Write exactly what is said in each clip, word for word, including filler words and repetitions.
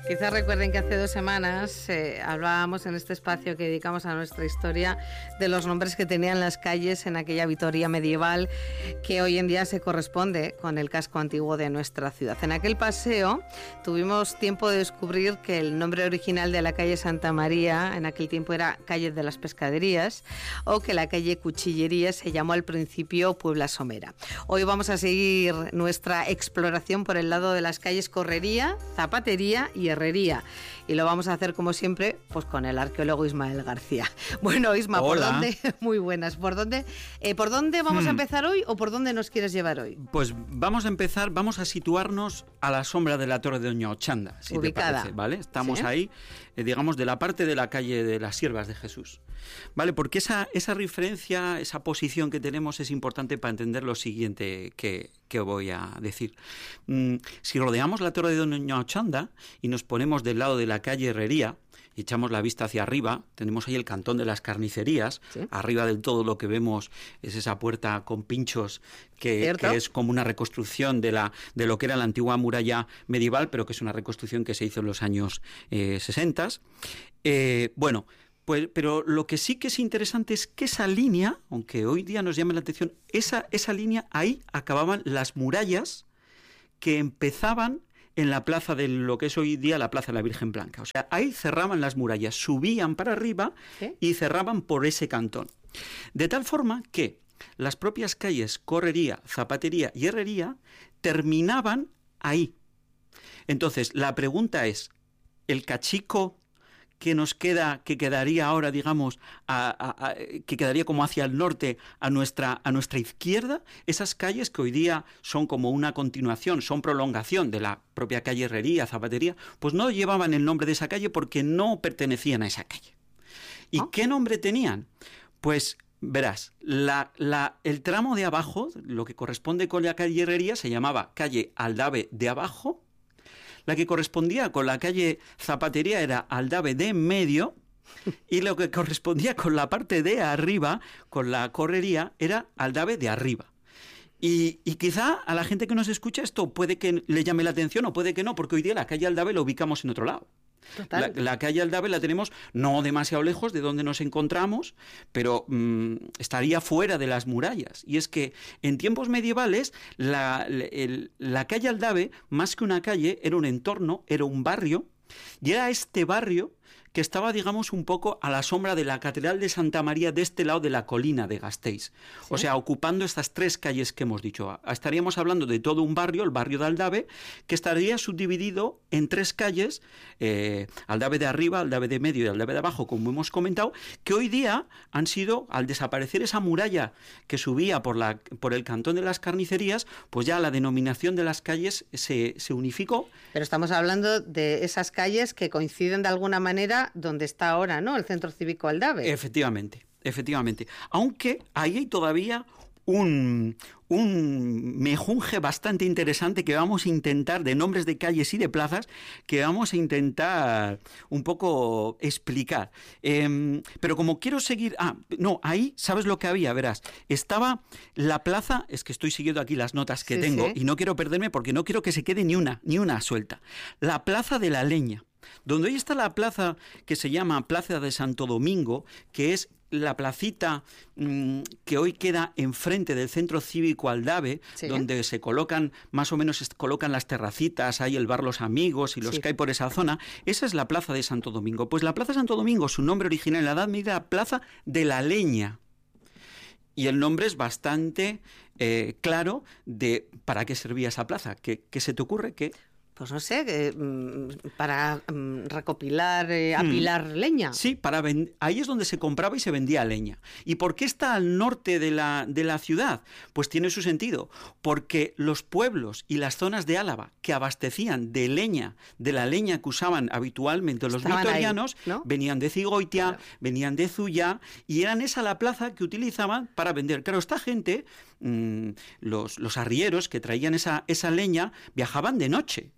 Quizás recuerden que hace dos semanas eh, hablábamos en este espacio que dedicamos a nuestra historia de los nombres que tenían las calles en aquella Vitoria medieval que hoy en día se corresponde con el casco antiguo de nuestra ciudad. En aquel paseo tuvimos tiempo de descubrir que el nombre original de la calle Santa María en aquel tiempo era Calle de las Pescaderías, o que la calle Cuchillería se llamó al principio Puebla Somera. Hoy vamos a seguir nuestra exploración por el lado de las calles Correría, Zapatería y Herrería. Y lo vamos a hacer, como siempre, pues con el arqueólogo Ismael García. Bueno, Isma, ¿por Hola. dónde? Muy buenas. ¿Por dónde, eh, ¿por dónde vamos hmm. a empezar hoy o por dónde nos quieres llevar hoy? Pues vamos a empezar, vamos a situarnos a la sombra de la Torre de Doña Ochanda, si Ubicada. te parece, ¿vale? Estamos ¿Sí? ahí, eh, digamos, de la parte de la calle de las Siervas de Jesús, ¿vale? Porque esa, esa referencia, esa posición que tenemos es importante para entender lo siguiente que, que voy a decir. Mm, si rodeamos la Torre de Doña Ochanda y nos ponemos del lado de la calle Herrería, y echamos la vista hacia arriba, tenemos ahí el cantón de las carnicerías, ¿sí? Arriba del todo lo que vemos es esa puerta con pinchos que, que es como una reconstrucción de, la, de lo que era la antigua muralla medieval, pero que es una reconstrucción que se hizo en los años eh, sesenta. Eh, bueno, pues, pero lo que sí que es interesante es que esa línea, aunque hoy día nos llame la atención, esa, esa línea, ahí acababan las murallas que empezaban en la plaza de lo que es hoy día la Plaza de la Virgen Blanca. O sea, ahí cerraban las murallas, subían para arriba, ¿sí? Y cerraban por ese cantón. De tal forma que las propias calles Correría, Zapatería y Herrería terminaban ahí. Entonces, la pregunta es, ¿el cachico que nos queda, que quedaría ahora, digamos, a, a, a, que quedaría como hacia el norte, a nuestra, a nuestra izquierda, esas calles que hoy día son como una continuación, son prolongación de la propia calle Herrería, Zapatería, pues no llevaban el nombre de esa calle porque no pertenecían a esa calle. ¿Y ¿Oh? qué nombre tenían? Pues verás, la, la, el tramo de abajo, lo que corresponde con la calle Herrería, se llamaba calle Aldave de Abajo. La que correspondía con la calle Zapatería era Aldave de en medio, y lo que correspondía con la parte de arriba, con la Correría, era Aldave de arriba. Y, y quizá a la gente que nos escucha esto puede que le llame la atención o puede que no, porque hoy día la calle Aldave la ubicamos en otro lado. La, la calle Aldave la tenemos no demasiado lejos de donde nos encontramos, pero mmm, estaría fuera de las murallas. Y es que en tiempos medievales la, el, la calle Aldave, más que una calle, era un entorno, era un barrio, y era este barrio que estaba, digamos, un poco a la sombra de la Catedral de Santa María de este lado de la colina de Gasteiz. ¿Sí? O sea, ocupando estas tres calles que hemos dicho. Estaríamos hablando de todo un barrio, el barrio de Aldave, que estaría subdividido en tres calles, eh, Aldave de arriba, Aldave de medio y Aldave de abajo, como hemos comentado, que hoy día han sido, al desaparecer esa muralla que subía por, la, por el cantón de las carnicerías, pues ya la denominación de las calles se, se unificó. Pero estamos hablando de esas calles que coinciden de alguna manera donde está ahora, ¿no? El Centro Cívico Aldave. Efectivamente, efectivamente. Aunque ahí hay todavía un, un mejunje bastante interesante que vamos a intentar, de nombres de calles y de plazas, que vamos a intentar un poco explicar. Eh, pero como quiero seguir... Ah, no, ahí, ¿sabes lo que había? Verás, estaba la plaza... Es que estoy siguiendo aquí las notas que sí, tengo, sí. Y no quiero perderme porque no quiero que se quede ni una, ni una suelta. La Plaza de la Leña, donde hoy está la plaza que se llama Plaza de Santo Domingo, que es la placita mmm, que hoy queda enfrente del Centro Cívico Aldave, ¿sí? Donde se colocan, más o menos se colocan las terracitas, hay el bar Los Amigos y los sí. que hay por esa zona. Esa es la Plaza de Santo Domingo. Pues la Plaza de Santo Domingo, su nombre original en la Edad Media, era Plaza de la Leña. Y el nombre es bastante eh, claro de para qué servía esa plaza. ¿Qué, qué se te ocurre? ¿Qué? Pues no sé, eh, para um, recopilar, eh, apilar hmm. leña. Sí, para vend- ahí es donde se compraba y se vendía leña. ¿Y por qué está al norte de la, de la ciudad? Pues tiene su sentido, porque los pueblos y las zonas de Álava que abastecían de leña, de la leña que usaban habitualmente los Estaban vitorianos, ahí, ¿no? Venían de Cigoitia, claro. venían de Zuya, y eran esa la plaza que utilizaban para vender. Claro, esta gente, mmm, los, los arrieros que traían esa, esa leña, viajaban de noche.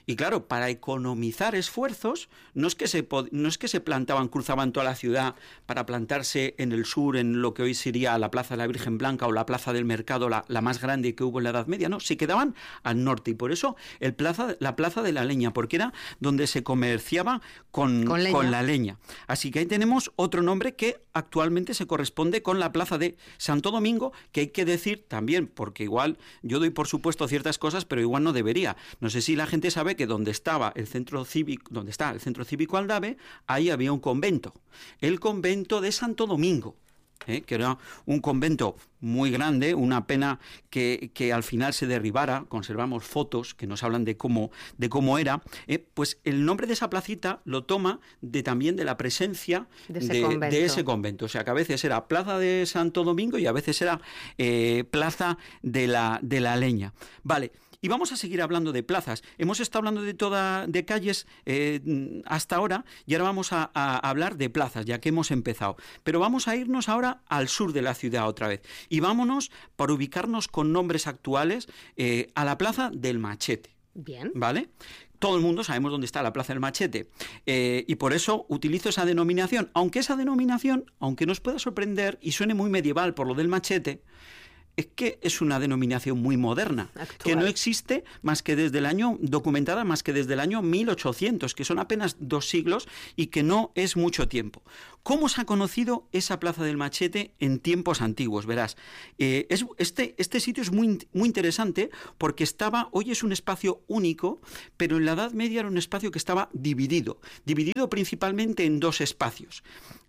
Y claro, para economizar esfuerzos, no es que se, no es que se plantaban, cruzaban toda la ciudad para plantarse en el sur, en lo que hoy sería la Plaza de la Virgen Blanca o la Plaza del Mercado, la, la más grande que hubo en la Edad Media, no, se quedaban al norte. Y por eso el plaza, la Plaza de la Leña, porque era donde se comerciaba con, con, leña. con la leña. Así que ahí tenemos otro nombre que actualmente se corresponde con la Plaza de Santo Domingo, que hay que decir también, porque igual yo doy por supuesto ciertas cosas, pero igual no debería. No sé si la gente sabe que donde estaba el centro cívico, donde está el centro cívico Aldave, ahí había un convento, el convento de Santo Domingo. ¿Eh? Que era un convento muy grande, una pena que, que al final se derribara, conservamos fotos que nos hablan de cómo, de cómo era, ¿eh? Pues el nombre de esa placita lo toma de, también de la presencia de ese, de, de ese convento, o sea que a veces era Plaza de Santo Domingo y a veces era eh, Plaza de la, de la Leña. Vale. Y vamos a seguir hablando de plazas. Hemos estado hablando de toda, de calles eh, hasta ahora y ahora vamos a, a hablar de plazas, ya que hemos empezado. Pero vamos a irnos ahora al sur de la ciudad otra vez. Y vámonos, para ubicarnos con nombres actuales, eh, a la Plaza del Machete. Bien. ¿Vale? Todo el mundo sabemos dónde está la Plaza del Machete eh, y por eso utilizo esa denominación. Aunque esa denominación, aunque nos pueda sorprender y suene muy medieval por lo del machete, es que es una denominación muy moderna, actual, que no existe más que desde el año, documentada más que desde el año mil ochocientos, que son apenas dos siglos y que no es mucho tiempo. ¿Cómo se ha conocido esa Plaza del Machete en tiempos antiguos? Verás, eh, es, este, este sitio es muy, muy interesante porque estaba, hoy es un espacio único, pero en la Edad Media era un espacio que estaba dividido, dividido principalmente en dos espacios.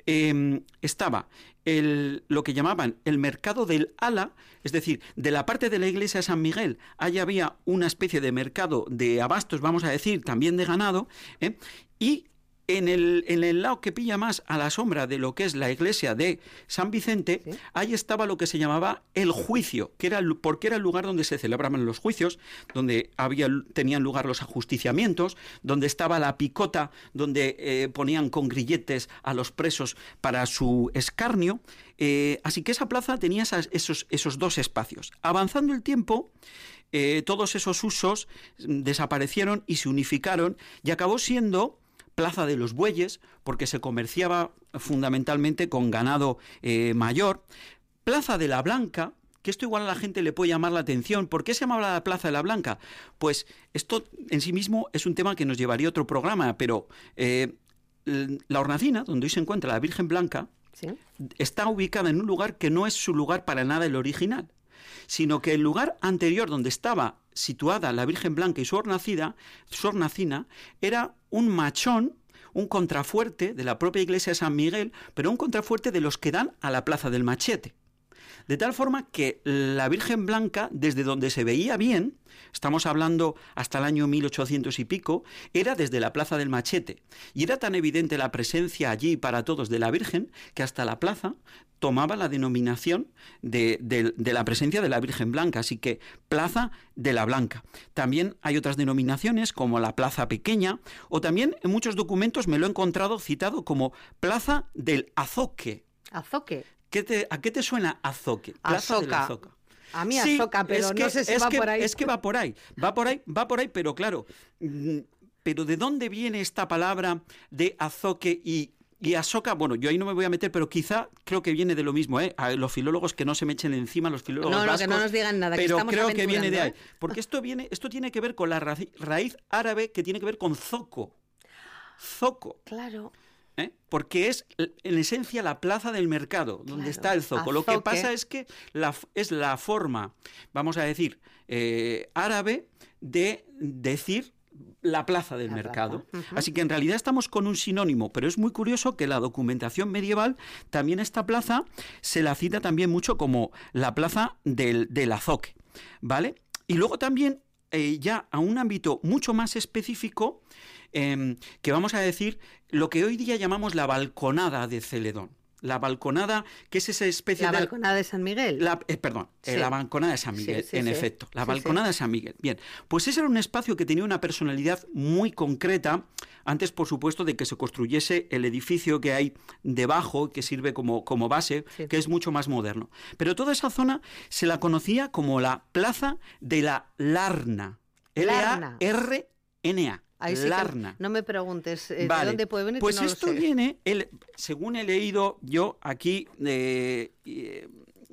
Eh, estaba el, lo que llamaban el mercado del Ala, es decir, de la parte de la iglesia de San Miguel, allá había una especie de mercado de abastos, vamos a decir, también de ganado, ¿eh? y en el, en el lado que pilla más a la sombra de lo que es la iglesia de San Vicente, ¿sí? Ahí estaba lo que se llamaba el juicio, que era, porque era el lugar donde se celebraban los juicios, donde había, tenían lugar los ajusticiamientos, donde estaba la picota, donde eh, ponían con grilletes a los presos para su escarnio. Eh, así que esa plaza tenía esas, esos, esos dos espacios. Avanzando el tiempo, eh, todos esos usos desaparecieron y se unificaron y acabó siendo Plaza de los Bueyes, porque se comerciaba fundamentalmente con ganado eh, mayor. Plaza de la Blanca, que esto igual a la gente le puede llamar la atención. ¿Por qué se llamaba la Plaza de la Blanca? Pues esto en sí mismo es un tema que nos llevaría a otro programa, pero eh, la hornacina, donde hoy se encuentra la Virgen Blanca, ¿sí? Está ubicada en un lugar que no es su lugar para nada el original, sino que el lugar anterior donde estaba situada la Virgen Blanca y su hornacina, su hornacina era un machón, un contrafuerte de la propia iglesia de San Miguel, pero un contrafuerte de los que dan a la Plaza del Machete. De tal forma que la Virgen Blanca, desde donde se veía bien, estamos hablando hasta el año mil ochocientos y pico, era desde la Plaza del Machete. Y era tan evidente la presencia allí para todos de la Virgen, que hasta la plaza tomaba la denominación de, de, de la presencia de la Virgen Blanca, así que Plaza de la Blanca. También hay otras denominaciones como la Plaza Pequeña, o también en muchos documentos me lo he encontrado citado como Plaza del Azoque. ¿Azoque? ¿Qué te, ¿A qué te suena Azoque? Plaza Azoka. del Azoca. A mí sí, Azoka, pero es que, no sé si es va que, por ahí. Es que va por ahí, va por ahí, va por ahí, pero claro, pero ¿de dónde viene esta palabra de Azoque y Y Asoka? Bueno, yo ahí no me voy a meter, pero quizá creo que viene de lo mismo, ¿eh? A los filólogos que no se me echen encima, los filólogos no, no, vascos, que no nos digan nada, pero que creo que viene de ahí. ¿eh? Porque esto viene, esto tiene que ver con la ra raíz árabe que tiene que ver con zoco. Zoco. Claro. ¿Eh? Porque es en esencia la plaza del mercado, donde claro. está el zoco. Azoque. Lo que pasa es que la, es la forma, vamos a decir, eh, árabe de decir la plaza del la mercado. Plaza. Uh-huh. Así que en realidad estamos con un sinónimo, pero es muy curioso que la documentación medieval también esta plaza se la cita también mucho como la plaza del, del Azoque, ¿vale? Y luego también eh, ya a un ámbito mucho más específico, eh, que vamos a decir lo que hoy día llamamos la balconada de Celedón. La balconada, que es esa especie la de... La balconada de San Miguel. La, eh, perdón, sí. eh, la balconada de San Miguel, sí, sí, en sí. efecto. La sí, balconada sí. de San Miguel. Bien, pues ese era un espacio que tenía una personalidad muy concreta, antes, por supuesto, de que se construyese el edificio que hay debajo, que sirve como, como base, sí. que es mucho más moderno. Pero toda esa zona se la conocía como la Plaza de la Larna. L A R N A. Ahí sí Larna. No me preguntes eh, vale. de dónde puede venir. Pues que no esto lo sé. viene, el, según he leído yo aquí, eh, eh,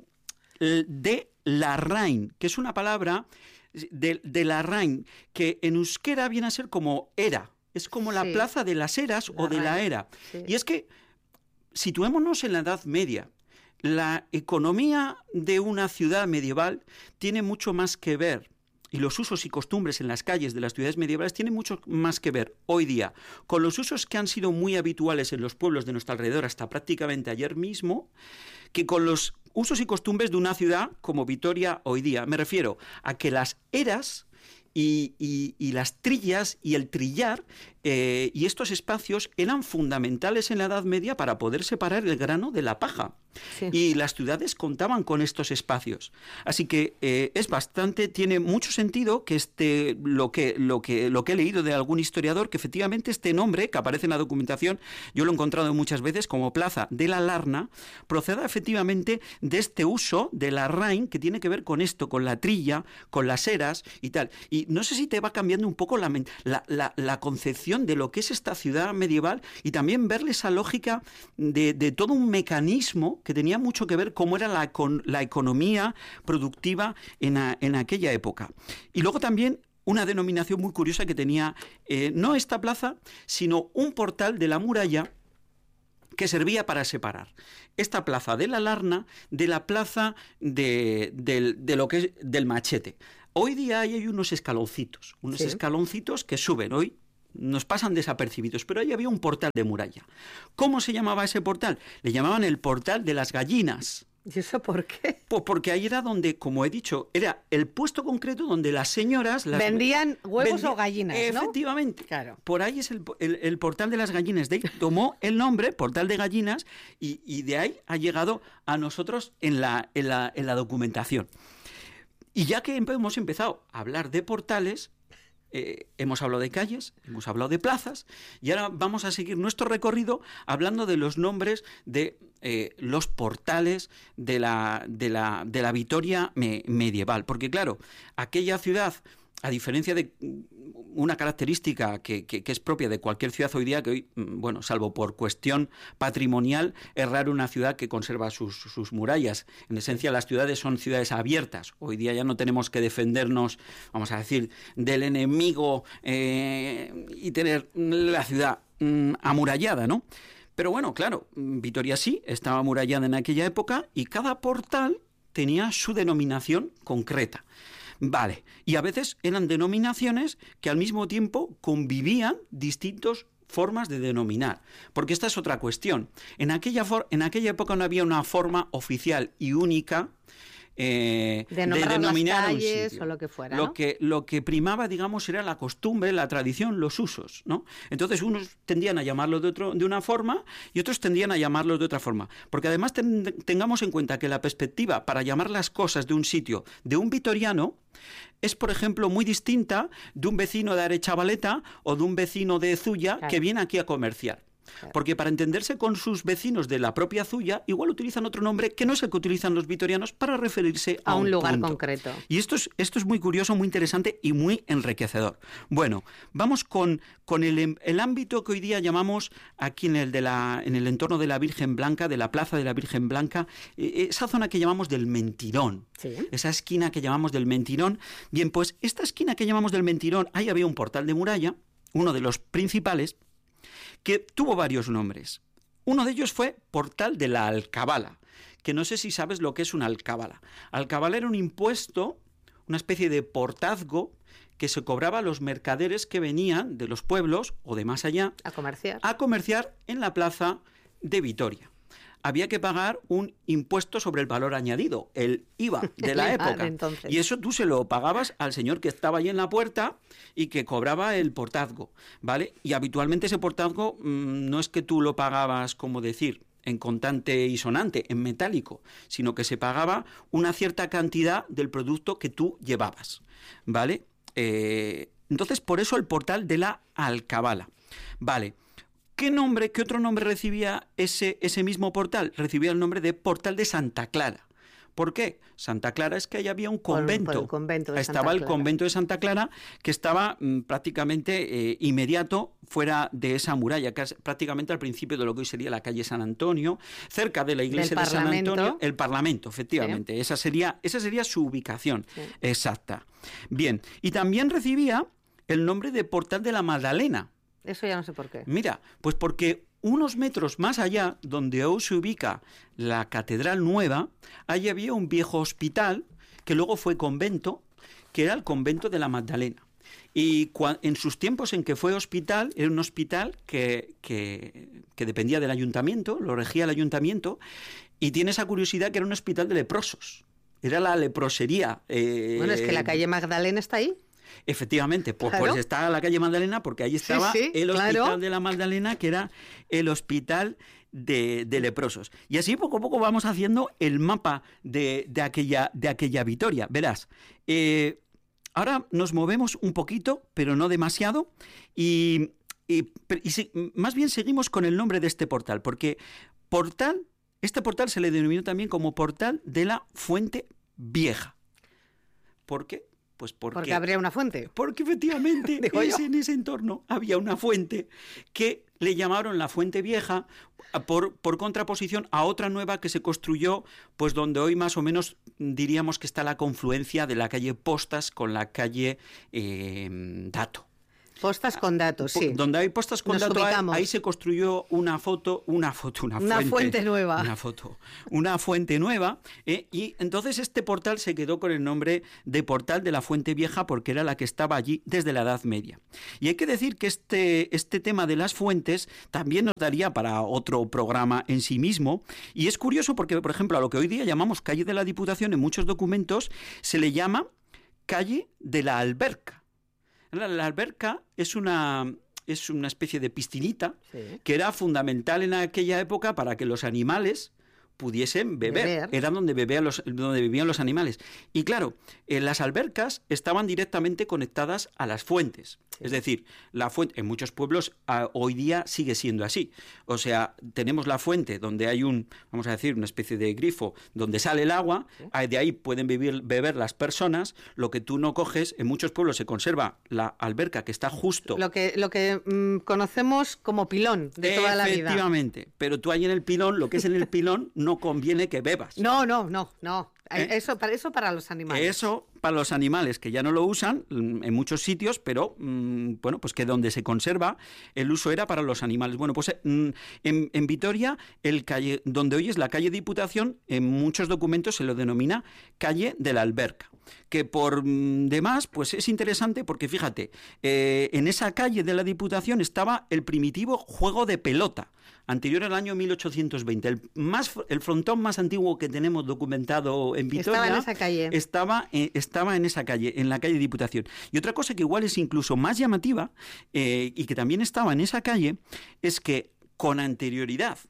de Larrain, que es una palabra de, de Larrain, que en euskera viene a ser como era. Es como la Sí. plaza de las eras o de la era. Sí. Y es que, situémonos en la Edad Media. La economía de una ciudad medieval tiene mucho más que ver, y los usos y costumbres en las calles de las ciudades medievales tienen mucho más que ver hoy día con los usos que han sido muy habituales en los pueblos de nuestro alrededor hasta prácticamente ayer mismo, que con los usos y costumbres de una ciudad como Vitoria hoy día. Me refiero a que las eras y, y, y las trillas y el trillar eh, y estos espacios eran fundamentales en la Edad Media para poder separar el grano de la paja. Sí. Y las ciudades contaban con estos espacios. Así que eh, es bastante, tiene mucho sentido que este, lo que, lo que, lo que he leído de algún historiador, que efectivamente este nombre que aparece en la documentación, yo lo he encontrado muchas veces como Plaza de la Larna, proceda efectivamente de este uso de la Larrain, que tiene que ver con esto, con la trilla, con las eras y tal. Y no sé si te va cambiando un poco la, la, la, la concepción de lo que es esta ciudad medieval y también verle esa lógica de, de todo un mecanismo que tenía mucho que ver cómo era la, con, la economía productiva en, a, en aquella época. Y luego también una denominación muy curiosa que tenía, eh, no esta plaza, sino un portal de la muralla que servía para separar esta plaza de la Larna de la plaza de, de, de lo que es del Machete. Hoy día hay unos escaloncitos, unos sí. escaloncitos que suben hoy. Nos pasan desapercibidos, pero ahí había un portal de muralla. ¿Cómo se llamaba ese portal? Le llamaban el portal de las gallinas. ¿Y eso por qué? Pues porque ahí era donde, como he dicho, era el puesto concreto donde las señoras... Las vendían huevos vendi- o gallinas, ¿no? Efectivamente. Claro. Por ahí es el, el, el portal de las gallinas. De ahí tomó el nombre, portal de gallinas, y, y de ahí ha llegado a nosotros en la, en la, en la documentación. Y ya que hemos empezado a hablar de portales... Eh, hemos hablado de calles, hemos hablado de plazas y ahora vamos a seguir nuestro recorrido hablando de los nombres de eh, los portales de la, de la, de la Vitoria me, medieval. Porque claro, aquella ciudad, a diferencia de una característica que, que, que es propia de cualquier ciudad hoy día, que hoy, bueno, salvo por cuestión patrimonial, es raro una ciudad que conserva sus, sus murallas. En esencia, las ciudades son ciudades abiertas. Hoy día ya no tenemos que defendernos, vamos a decir, del enemigo eh, y tener la ciudad mm, amurallada, ¿no? Pero bueno, claro, Vitoria sí estaba amurallada en aquella época y cada portal tenía su denominación concreta. Vale, y a veces eran denominaciones que al mismo tiempo convivían distintas formas de denominar, porque esta es otra cuestión. En aquella, for- en aquella época no había una forma oficial y única eh, de, de denominar las un calles sitio. O lo que fuera, lo ¿no? que lo que primaba, digamos, era la costumbre, la tradición, los usos, ¿no? Entonces unos tendían a llamarlo de otro de una forma y otros tendían a llamarlo de otra forma, porque además ten, tengamos en cuenta que la perspectiva para llamar las cosas de un sitio de un vitoriano es, por ejemplo, muy distinta de un vecino de Arechavaleta o de un vecino de Zuya, claro, que viene aquí a comerciar. Claro. Porque para entenderse con sus vecinos de la propia Zuya, igual utilizan otro nombre que no es el que utilizan los vitorianos para referirse a, a un, un lugar punto. concreto. Y esto es, esto es muy curioso, muy interesante y muy enriquecedor. Bueno, vamos con, con el, el ámbito que hoy día llamamos aquí en el, de la, en el entorno de la Virgen Blanca, de la Plaza de la Virgen Blanca, esa zona que llamamos del Mentirón. Sí. Esa esquina que llamamos del Mentirón. Bien, pues esta esquina que llamamos del Mentirón, ahí había un portal de muralla, uno de los principales, que tuvo varios nombres. Uno de ellos fue Portal de la Alcabala, que no sé si sabes lo que es una alcabala. Alcabala era un impuesto, una especie de portazgo que se cobraba a los mercaderes que venían de los pueblos o de más allá a comerciar, a comerciar en la plaza de Vitoria. Había que pagar un impuesto sobre el valor añadido, el I V A de la época. Entonces. Y eso tú se lo pagabas al señor que estaba ahí en la puerta y que cobraba el portazgo, ¿vale? Y habitualmente ese portazgo mmm, no es que tú lo pagabas, como decir, en contante y sonante, en metálico, sino que se pagaba una cierta cantidad del producto que tú llevabas, ¿vale? Eh, entonces, por eso el portal de la Alcabala, ¿vale? ¿Qué nombre, qué otro nombre recibía ese, ese mismo portal? Recibía el nombre de Portal de Santa Clara. ¿Por qué? Santa Clara es que ahí había un convento. Por, por el convento de estaba Santa el Clara. convento de Santa Clara, que estaba mm, prácticamente eh, inmediato fuera de esa muralla, que es prácticamente al principio de lo que hoy sería la calle San Antonio, cerca de la iglesia Del de San Parlamento. Antonio, el Parlamento, efectivamente. Sí. Esa sería, esa sería su ubicación sí. exacta. Bien, y también recibía el nombre de Portal de la Magdalena. Eso ya no sé por qué. Mira, pues porque unos metros más allá, donde hoy se ubica la Catedral Nueva, ahí había un viejo hospital que luego fue convento, que era el convento de la Magdalena. Y en sus tiempos en que fue hospital, era un hospital que, que, que dependía del ayuntamiento, lo regía el ayuntamiento, y tiene esa curiosidad que era un hospital de leprosos. Era la leprosería. Eh, bueno, es que la calle Magdalena está ahí. Efectivamente, pues, claro. pues está la calle Magdalena, porque ahí estaba sí, sí, el hospital claro. de la Magdalena, que era el hospital de, de leprosos. Y así poco a poco vamos haciendo el mapa de, de, aquella, de aquella Vitoria. Verás, eh, ahora nos movemos un poquito, pero no demasiado, y, y, y más bien seguimos con el nombre de este portal, porque portal, este portal se le denominó también como Portal de la Fuente Vieja. ¿Por qué? Pues porque, porque habría una fuente. Porque efectivamente es, en ese entorno había una fuente que le llamaron la Fuente Vieja por, por contraposición a otra nueva que se construyó, pues donde hoy más o menos diríamos que está la confluencia de la calle Postas con la calle eh, Dato. Postas con datos, sí. Donde hay postas con datos, ahí, ahí se construyó una foto, una foto, una, una fuente, fuente nueva. Una foto, una fuente nueva, eh, y entonces este portal se quedó con el nombre de Portal de la Fuente Vieja porque era la que estaba allí desde la Edad Media. Y hay que decir que este, este tema de las fuentes también nos daría para otro programa en sí mismo, y es curioso porque, por ejemplo, a lo que hoy día llamamos calle de la Diputación, en muchos documentos se le llama calle de la Alberca. La, la alberca es una, es una especie de piscinita sí. que era fundamental en aquella época para que los animales pudiesen beber. beber. Era donde, bebían los, donde vivían los animales. Y claro, eh, las albercas estaban directamente conectadas a las fuentes. Sí. Es decir, la fuente en muchos pueblos a, hoy día sigue siendo así. O sea, tenemos la fuente donde hay un, vamos a decir, una especie de grifo donde sale el agua, sí. de ahí pueden beber, beber las personas. Lo que tú no coges, en muchos pueblos se conserva la alberca que está justo... Lo que, lo que mmm, conocemos como pilón de toda la vida. Efectivamente, pero tú ahí en el pilón, lo que es en el pilón, no conviene que bebas. No, no, no, no. ¿Eh? Eso, para, eso para los animales. Eso para los animales, que ya no lo usan en muchos sitios, pero mmm, bueno, pues que donde se conserva el uso era para los animales. Bueno, pues en, en Vitoria, el calle, donde hoy es la calle Diputación, en muchos documentos se lo denomina calle de la Alberca, que por demás pues es interesante porque fíjate, eh, en esa calle de la Diputación estaba el primitivo juego de pelota, anterior al año mil ochocientos veinte. El, más, el frontón más antiguo que tenemos documentado en Vitoria estaba en esa calle. Estaba, eh, estaba en esa calle, en la calle Diputación. Y otra cosa que igual es incluso más llamativa eh, y que también estaba en esa calle es que con anterioridad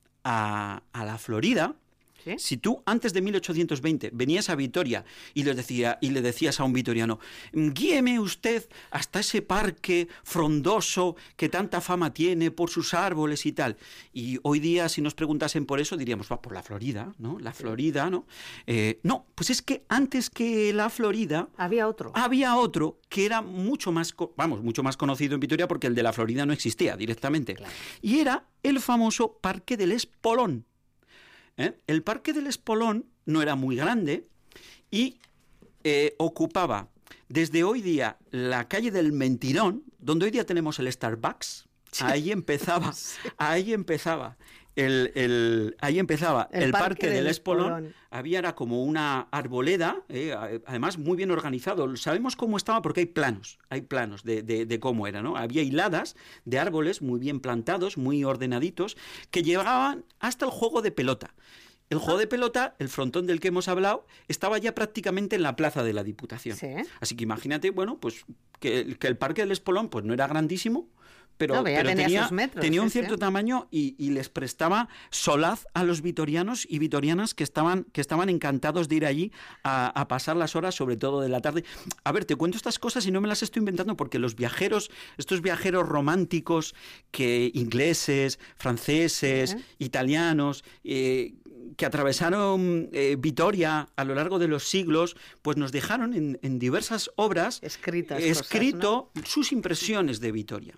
a, a la Florida, ¿sí? Si tú antes de mil ochocientos veinte venías a Vitoria y le, decía, y le decías a un vitoriano, guíeme usted hasta ese parque frondoso que tanta fama tiene por sus árboles y tal, y hoy día si nos preguntasen por eso diríamos, va por la Florida, ¿no? La Florida, ¿no? Eh, no, pues es que antes que la Florida había otro. Había otro que era mucho más, vamos, mucho más conocido en Vitoria porque el de la Florida no existía directamente. Claro. Y era el famoso Parque del Espolón. ¿Eh? El Parque del Espolón no era muy grande y eh, ocupaba desde hoy día la calle del Mentirón, donde hoy día tenemos el Starbucks. Sí. Ahí empezaba, sí. ahí empezaba el, el ahí empezaba el, el Parque, Parque del, del Espolón. Espolón. Había era como una arboleda, eh, además muy bien organizado. Sabemos cómo estaba porque hay planos, hay planos de, de, de cómo era, ¿no? Había hiladas de árboles muy bien plantados, muy ordenaditos, que llegaban hasta el juego de pelota. El juego de pelota, el frontón del que hemos hablado, estaba ya prácticamente en la plaza de la Diputación. ¿Sí? Así que imagínate, bueno, pues que, que el Parque del Espolón pues no era grandísimo, pero, no, pero tenía, tenía, metros, tenía un cierto ¿sí? tamaño y, y les prestaba solaz a los vitorianos y vitorianas que estaban, que estaban encantados de ir allí a, a pasar las horas, sobre todo de la tarde. A ver, te cuento estas cosas y no me las estoy inventando porque los viajeros, estos viajeros románticos, que ingleses, franceses, ¿sí? italianos, eh, que atravesaron eh, Vitoria a lo largo de los siglos, pues nos dejaron en, en diversas obras Escritas escrito cosas, ¿no? sus impresiones de Vitoria.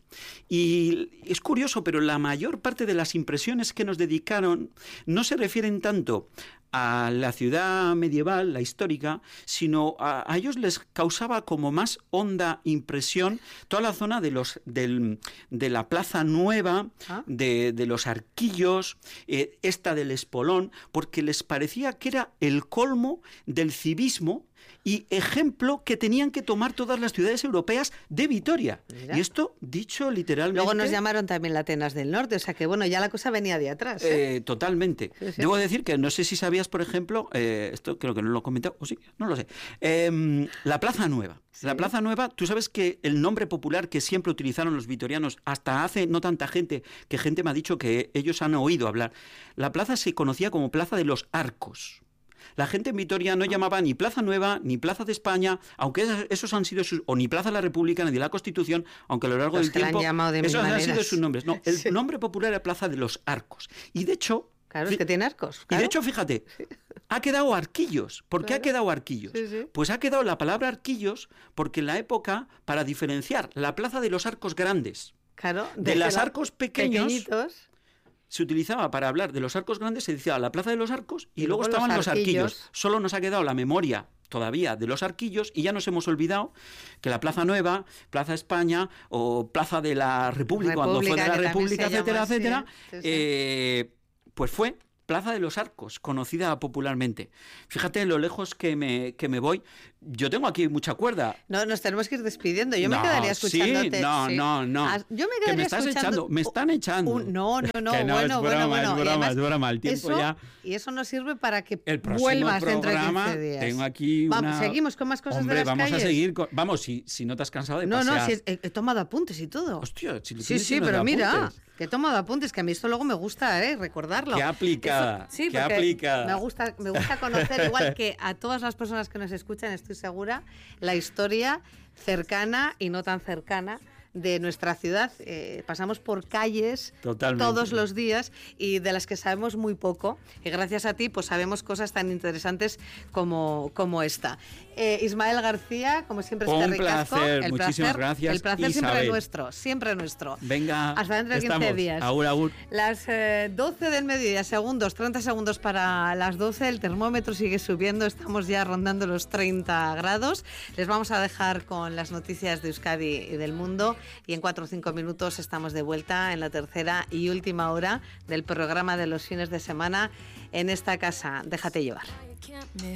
Y es curioso, pero la mayor parte de las impresiones que nos dedicaron no se refieren tanto a la ciudad medieval, la histórica, sino a, a ellos les causaba como más honda impresión toda la zona de los del, de la Plaza Nueva, ¿Ah? de, de los Arquillos, eh, esta del Espolón, porque les parecía que era el colmo del civismo y ejemplo que tenían que tomar todas las ciudades europeas de Vitoria. Mira. Y esto dicho literalmente... Luego nos llamaron también la Atenas del Norte, o sea que bueno, ya la cosa venía de atrás. ¿eh? Eh, totalmente. Sí, sí. Debo decir que no sé si sabías, por ejemplo, eh, esto creo que no lo he comentado, o sí, no lo sé, eh, la Plaza Nueva. Sí. La Plaza Nueva, tú sabes que el nombre popular que siempre utilizaron los vitorianos, hasta hace no tanta gente, que gente me ha dicho que ellos han oído hablar, la plaza se conocía como Plaza de los Arcos. La gente en Vitoria no llamaba ni Plaza Nueva, ni Plaza de España, aunque esos han sido sus... o ni Plaza de la República, ni de la Constitución, aunque a lo largo los del tiempo... De esos han maneras. sido sus nombres. No, el sí. nombre popular era Plaza de los Arcos. Y de hecho... Claro, es que tiene arcos. Y Claro. de hecho, fíjate, sí. ha quedado Arquillos. ¿Por qué claro. ha quedado Arquillos? Sí, sí. Pues ha quedado la palabra Arquillos porque en la época, para diferenciar la Plaza de los Arcos Grandes claro, de, de los arcos pequeños... pequeñitos. Se utilizaba para hablar de los arcos grandes, se decía la Plaza de los Arcos y, y luego, luego estaban los arquillos. los arquillos. Solo nos ha quedado la memoria todavía de los Arquillos y ya nos hemos olvidado que la Plaza Nueva, Plaza España o Plaza de la República, República cuando fue de la República, etcétera, llama, etcétera, sí, sí, sí. Eh, pues fue Plaza de los Arcos, conocida popularmente. Fíjate lo lejos que me, que me voy. Yo tengo aquí mucha cuerda. No, nos tenemos que ir despidiendo. Yo no, me quedaría escuchándote. Sí, no, sí. no, no. Ah, yo me quedaría que me estás escuchando... echando, me están echando. Un, no, no, no, que no, bueno, es broma, bueno, bueno. Es broma, además, es broma, el tiempo eso, ya... Y eso nos sirve para que el vuelvas dentro de quince días. Tengo aquí una... Vamos, seguimos con más cosas Hombre, de las vamos calles. a seguir con... Vamos, si, si no te has cansado de no, pasear. No, no, si he, he tomado apuntes y todo. Hostia, si lo Sí, sí, pero mira, que he tomado apuntes, que a mí esto luego me gusta, ¿eh? Recordarlo. Qué aplicada, eso, sí, qué aplicada. Me gusta, me gusta conocer, igual que a todas las personas que nos escuchan, estoy segura, la historia cercana y no tan cercana de nuestra ciudad. Eh, pasamos por calles Totalmente. Todos los días y de las que sabemos muy poco, y gracias a ti pues sabemos cosas tan interesantes como, como esta. Eh, Ismael García, como siempre, un este placer, el muchísimas placer, gracias. El placer Isabel. siempre nuestro, siempre nuestro. Venga, hasta dentro de estamos. quince días. Agur, agur. Las eh, doce del mediodía, segundos, treinta segundos para las doce, el termómetro sigue subiendo, estamos ya rondando los treinta grados. Les vamos a dejar con las noticias de Euskadi y del mundo y en cuatro o cinco minutos estamos de vuelta en la tercera y última hora del programa de los fines de semana en esta casa. Déjate llevar.